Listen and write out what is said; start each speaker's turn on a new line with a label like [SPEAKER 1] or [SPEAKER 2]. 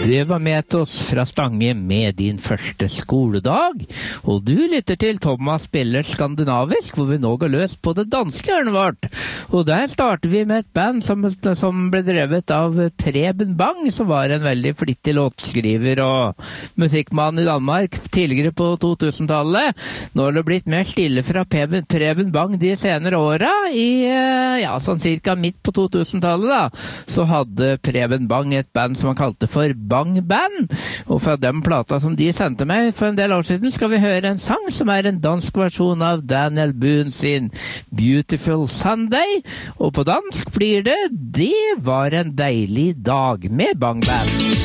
[SPEAKER 1] Det var med oss fra Stange med din første skoledag, og du lytter til Thomas spiller skandinavisk, hvor vi nå går løs på det danske hjørnet vårt. Og der starter vi med et band som ble drevet av Preben Bang, som var en veldig flittig låtskriver og musikkmann i Danmark tidligere på 2000-tallet. Nå har det blitt mer stille fra Preben Bang de senere åra. Sånn cirka midt på 2000-tallet da, så hadde Preben Bang et band som han kalte for Bang Band, og fra den plata som de sendte meg for en del år siden skal vi høre en sang som er en dansk versjon av Daniel Boone sin Beautiful Sunday, og på dansk blir det var en deilig dag med Bang Band.